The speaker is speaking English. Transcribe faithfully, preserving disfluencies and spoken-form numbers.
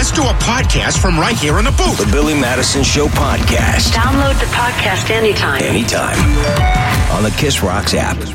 let's do a podcast from right here in the booth. The Billy Madison Show podcast. Download the podcast anytime. Anytime. On the Kiss Rocks app.